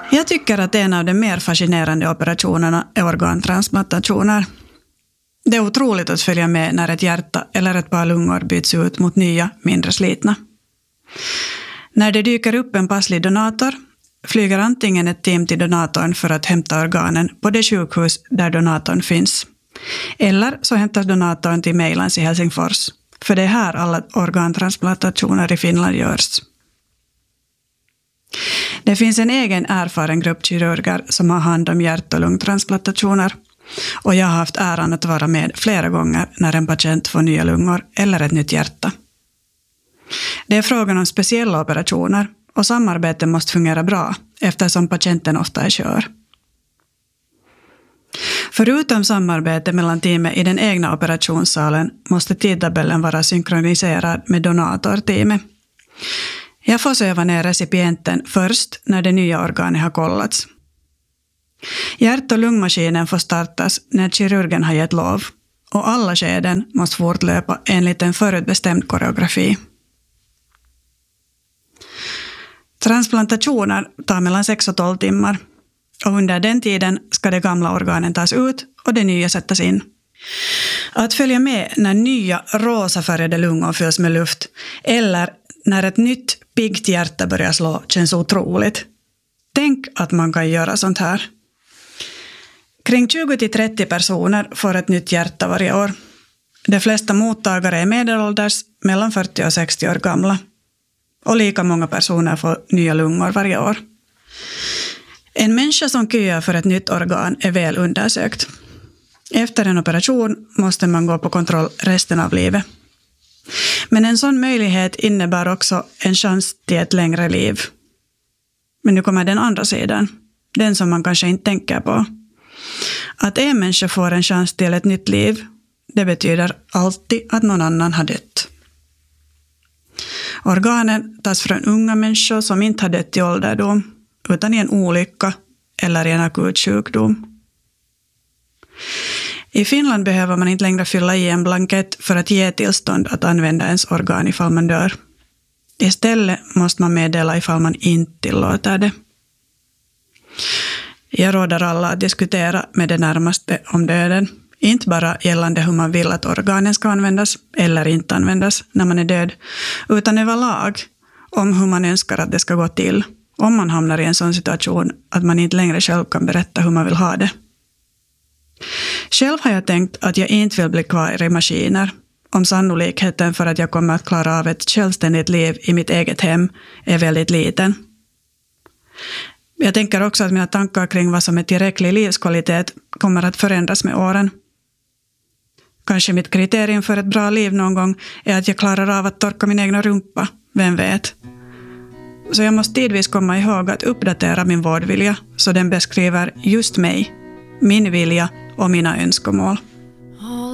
Jag tycker att en av de mer fascinerande operationerna är organtransplantationer. Det är otroligt att följa med när ett hjärta eller ett par lungor byts ut mot nya, mindre slitna. När det dyker upp en passlig donator flyger antingen ett team till donatorn för att hämta organen på det sjukhus där donatorn finns. Eller så hämtas donatorn till Meilans i Helsingfors, för det är här alla organtransplantationer i Finland görs. Det finns en egen erfaren grupp kirurger som har hand om hjärt- och lungtransplantationer. Och jag har haft äran att vara med flera gånger när en patient får nya lungor eller ett nytt hjärta. Det är frågan om speciella operationer och samarbetet måste fungera bra eftersom patienten ofta är skör. Förutom samarbete mellan teamet i den egna operationssalen måste tidtabellen vara synkroniserad med donatorteamet. Jag får söva ner recipienten först när det nya organet har kollats. Hjärt- och lungmaskinen får startas när kirurgen har gett lov och alla skeden måste fortlöpa enligt en förutbestämd koreografi. Transplantationer tar mellan 6 och 12 timmar och under den tiden ska de gamla organen tas ut och det nya sättas in. Att följa med när nya rosafärgade lungor fylls med luft eller när ett nytt piggt hjärta börjar slå känns otroligt. Tänk att man kan göra sånt här. Kring 20-30 personer får ett nytt hjärta varje år. De flesta mottagare är medelålders, mellan 40 och 60 år gamla. Och lika många personer får nya lungor varje år. En människa som köar för ett nytt organ är väl undersökt. Efter en operation måste man gå på kontroll resten av livet. Men en sån möjlighet innebär också en chans till ett längre liv. Men nu kommer den andra sidan, den som man kanske inte tänker på. Att en människa får en chans till ett nytt liv, det betyder alltid att någon annan har dött. Organen tas från unga människor som inte har dött i ålderdom, utan i en olycka eller i en akut sjukdom. I Finland behöver man inte längre fylla i en blankett för att ge tillstånd att använda ens organ ifall man dör. Istället måste man meddela ifall man inte tillåter det. Jag råder alla att diskutera med det närmaste om döden. Inte bara gällande hur man vill att organen ska användas eller inte användas när man är död, utan överlag om hur man önskar att det ska gå till om man hamnar i en sån situation att man inte längre själv kan berätta hur man vill ha det. Själv har jag tänkt att jag inte vill bli kvar i maskiner om sannolikheten för att jag kommer att klara av ett självständigt liv i mitt eget hem är väldigt liten. Jag tänker också att mina tankar kring vad som är tillräcklig livskvalitet kommer att förändras med åren. Kanske mitt kriterium för ett bra liv någon gång är att jag klarar av att torka min egna rumpa, vem vet. Så jag måste tidvis komma ihåg att uppdatera min vårdvilja så den beskriver just mig, min vilja och mina önskemål.